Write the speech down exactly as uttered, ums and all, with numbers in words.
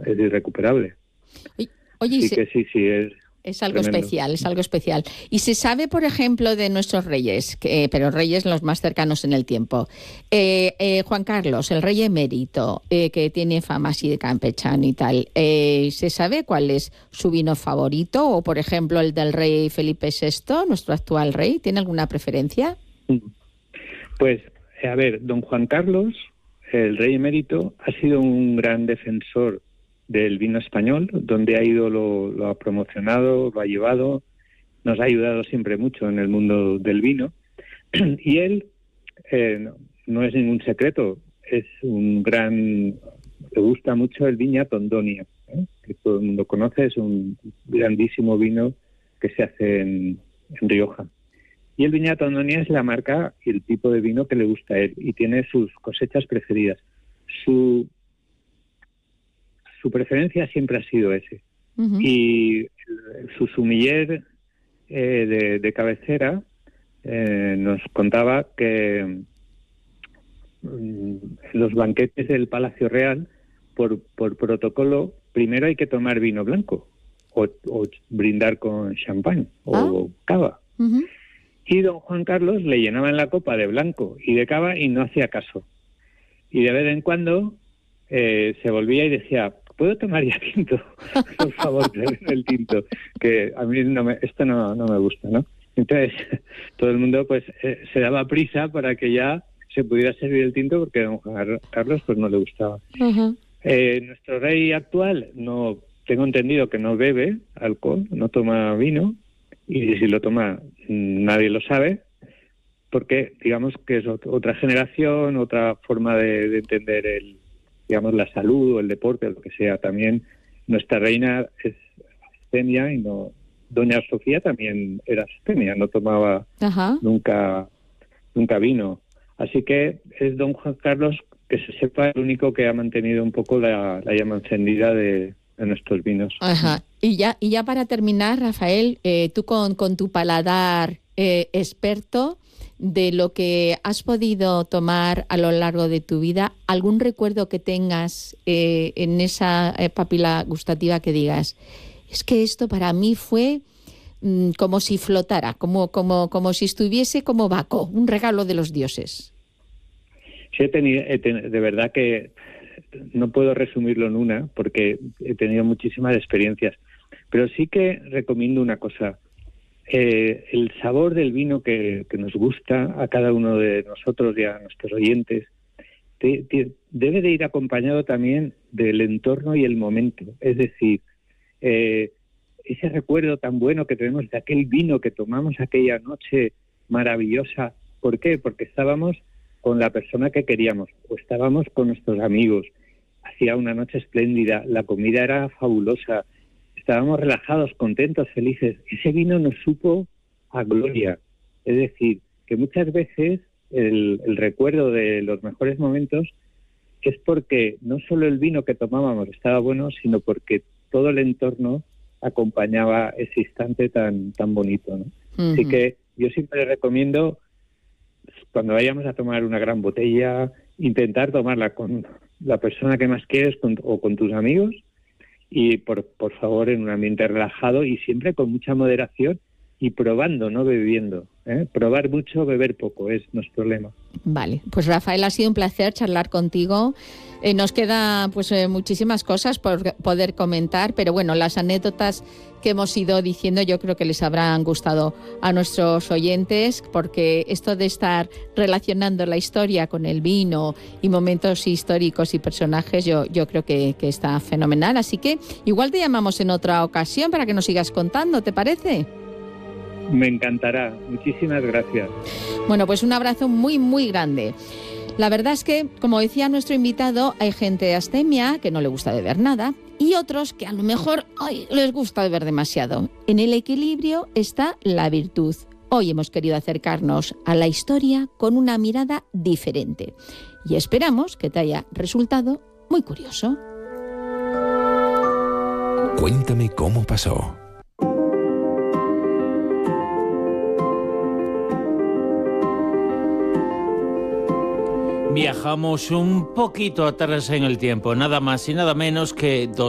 es irrecuperable. Oye, Así se... que sí, sí, es... Es algo tremendo. especial, es algo especial. Y se sabe, por ejemplo, de nuestros reyes, que, pero reyes los más cercanos en el tiempo. Eh, eh, Juan Carlos, el rey emérito, eh, que tiene fama así de campechano y tal, eh, ¿se sabe cuál es su vino favorito? O, por ejemplo, el del rey Felipe sexto, nuestro actual rey, ¿tiene alguna preferencia? Pues, a ver, don Juan Carlos, el rey emérito, ha sido un gran defensor del vino español, donde ha ido, lo, lo ha promocionado, lo ha llevado, nos ha ayudado siempre mucho en el mundo del vino. Y él, eh, no, no es ningún secreto, es un gran... Le gusta mucho el Viña Tondonia, ¿eh? Que todo el mundo conoce, es un grandísimo vino que se hace en, en Rioja. Y el Viña Tondonia es la marca y el tipo de vino que le gusta a él, y tiene sus cosechas preferidas. Su... Su preferencia siempre ha sido ese. Uh-huh. Y su sumiller eh, de, de cabecera eh, nos contaba que mm, los banquetes del Palacio Real, por, por protocolo, primero hay que tomar vino blanco o, o brindar con champán o ah. cava. Uh-huh. Y don Juan Carlos le llenaban la copa de blanco y de cava y no hacía caso. Y de vez en cuando eh, se volvía y decía: ¿puedo tomar ya tinto? Por favor, el tinto, que a mí no me, esto no, no me gusta, ¿no? Entonces, todo el mundo pues eh, se daba prisa para que ya se pudiera servir el tinto, porque a don Juan Carlos pues no le gustaba. Uh-huh. Eh, nuestro rey actual, no tengo entendido que no bebe alcohol, no toma vino, y si lo toma nadie lo sabe, porque digamos que es otra generación, otra forma de, de entender el digamos, la salud o el deporte, o lo que sea. También nuestra reina es abstemia y no... Doña Sofía también era abstemia, no tomaba Ajá. nunca nunca vino. Así que es don Juan Carlos, que se sepa, el único que ha mantenido un poco la, la llama encendida de, de nuestros vinos. Ajá. Y ya, y ya para terminar, Rafael, eh, tú con, con tu paladar eh, experto, de lo que has podido tomar a lo largo de tu vida, ¿algún recuerdo que tengas eh, en esa eh, papila gustativa que digas, es que esto para mí fue mm, como si flotara, como, como, como si estuviese como Baco, un regalo de los dioses? Sí, he tenido, he tenido, de verdad que no puedo resumirlo en una, porque he tenido muchísimas experiencias, pero sí que recomiendo una cosa. Eh, el sabor del vino que, que nos gusta a cada uno de nosotros y a nuestros oyentes te, te, debe de ir acompañado también del entorno y el momento. Es decir, eh, ese recuerdo tan bueno que tenemos de aquel vino que tomamos aquella noche maravillosa. ¿Por qué? Porque estábamos con la persona que queríamos o estábamos con nuestros amigos. Hacía una noche espléndida, la comida era fabulosa. Estábamos relajados, contentos, felices. Ese vino nos supo a gloria. Es decir, que muchas veces el, el recuerdo de los mejores momentos es porque no solo el vino que tomábamos estaba bueno, sino porque todo el entorno acompañaba ese instante tan tan bonito, ¿no? Uh-huh. Así que yo siempre recomiendo, cuando vayamos a tomar una gran botella, intentar tomarla con la persona que más quieres con, o con tus amigos, y por, por favor en un ambiente relajado y siempre con mucha moderación y probando, no bebiendo, ¿eh? Probar mucho, beber poco, es nuestro lema. Vale, pues Rafael, ha sido un placer charlar contigo. Eh, nos queda pues eh, muchísimas cosas por poder comentar, pero bueno, las anécdotas que hemos ido diciendo yo creo que les habrán gustado a nuestros oyentes, porque esto de estar relacionando la historia con el vino y momentos históricos y personajes, yo, yo creo que, que está fenomenal. Así que igual te llamamos en otra ocasión para que nos sigas contando, ¿te parece? Me encantará. Muchísimas gracias. Bueno, pues un abrazo muy, muy grande. La verdad es que, como decía nuestro invitado, hay gente de abstemia que no le gusta beber nada y otros que a lo mejor ay, les gusta beber demasiado. En el equilibrio está la virtud. Hoy hemos querido acercarnos a la historia con una mirada diferente y esperamos que te haya resultado muy curioso. Cuéntame cómo pasó. Viajamos un poquito atrás en el tiempo, nada más y nada menos que dos